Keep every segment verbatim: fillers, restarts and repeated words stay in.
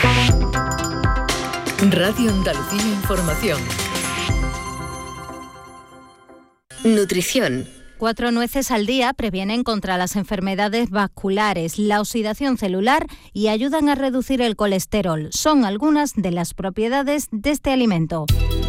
Radio Andalucía Información. Nutrición. Cuatro nueces al día previenen contra las enfermedades vasculares, la oxidación celular y ayudan a reducir el colesterol. Son algunas de las propiedades de este alimento.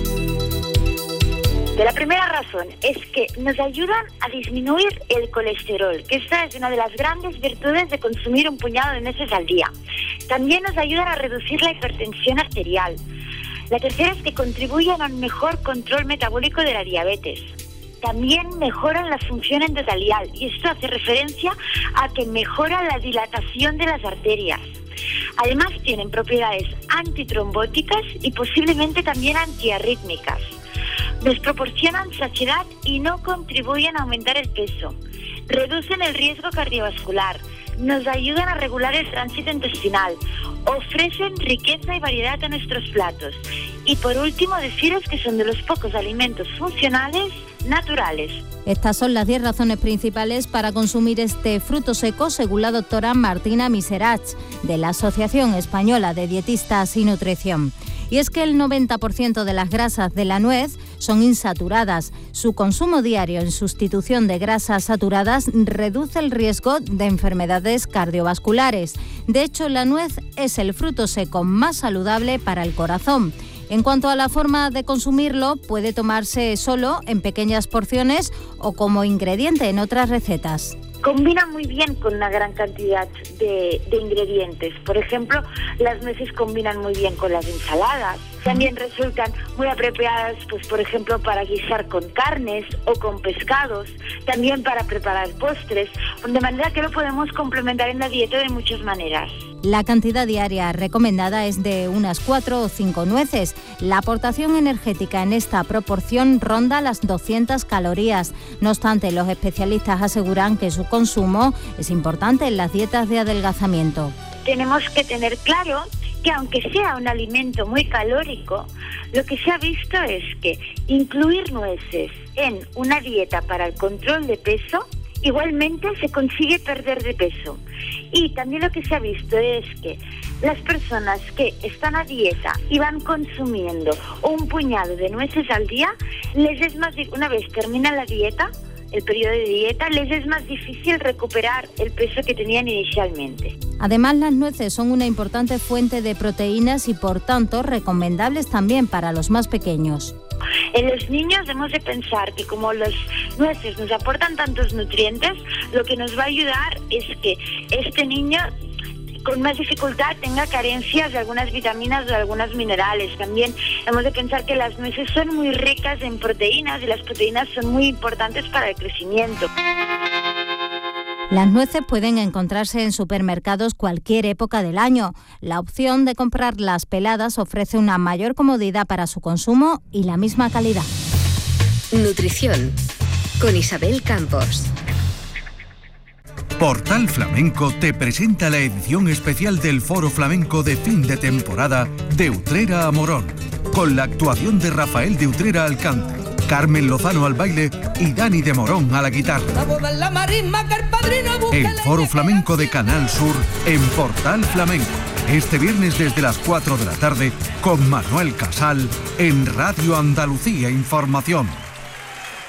La primera razón es que nos ayudan a disminuir el colesterol, que esta es una de las grandes virtudes de consumir un puñado de nueces al día. También nos ayudan a reducir la hipertensión arterial. La tercera es que contribuyen a un mejor control metabólico de la diabetes. También mejoran la función endotelial y esto hace referencia a que mejora la dilatación de las arterias. Además tienen propiedades antitrombóticas y posiblemente también antiarrítmicas. Nos proporcionan saciedad y no contribuyen a aumentar el peso. Reducen el riesgo cardiovascular. Nos ayudan a regular el tránsito intestinal. Ofrecen riqueza y variedad a nuestros platos. Y por último, deciros que son de los pocos alimentos funcionales naturales. Estas son las diez razones principales para consumir este fruto seco, según la doctora Martina Miserach, de la Asociación Española de Dietistas y Nutrición. Y es que el noventa por ciento de las grasas de la nuez son insaturadas. Su consumo diario en sustitución de grasas saturadas reduce el riesgo de enfermedades cardiovasculares. De hecho, la nuez es el fruto seco más saludable para el corazón. En cuanto a la forma de consumirlo, puede tomarse solo en pequeñas porciones o como ingrediente en otras recetas. Combina muy bien con una gran cantidad de, de ingredientes. Por ejemplo, las nueces combinan muy bien con las ensaladas. También resultan muy apropiadas, pues por ejemplo, para guisar con carnes o con pescados. También para preparar postres, de manera que lo podemos complementar en la dieta de muchas maneras. La cantidad diaria recomendada es de unas cuatro o cinco nueces. La aportación energética en esta proporción ronda las doscientas calorías. No obstante, los especialistas aseguran que su consumo es importante en las dietas de adelgazamiento. Tenemos que tener claro que aunque sea un alimento muy calórico, lo que se ha visto es que incluir nueces en una dieta para el control de peso igualmente se consigue perder de peso. Y también lo que se ha visto es que las personas que están a dieta y van consumiendo un puñado de nueces al día, les es más, una vez termina la dieta, el periodo de dieta, les es más difícil recuperar el peso que tenían inicialmente. Además, las nueces son una importante fuente de proteínas y, por tanto, recomendables también para los más pequeños. En los niños debemos de pensar que como las nueces nos aportan tantos nutrientes, lo que nos va a ayudar es que este niño con más dificultad tenga carencias de algunas vitaminas o de algunos minerales. También hemos de pensar que las nueces son muy ricas en proteínas y las proteínas son muy importantes para el crecimiento. Las nueces pueden encontrarse en supermercados cualquier época del año. La opción de comprarlas peladas ofrece una mayor comodidad para su consumo y la misma calidad. Nutrición, con Isabel Campos. Portal Flamenco te presenta la edición especial del Foro Flamenco de fin de temporada de Utrera a Morón, con la actuación de Rafael de Utrera al cante, Carmen Lozano al baile y Dani de Morón a la guitarra. El Foro Flamenco de Canal Sur en Portal Flamenco, este viernes desde las cuatro de la tarde con Manuel Casal en Radio Andalucía Información.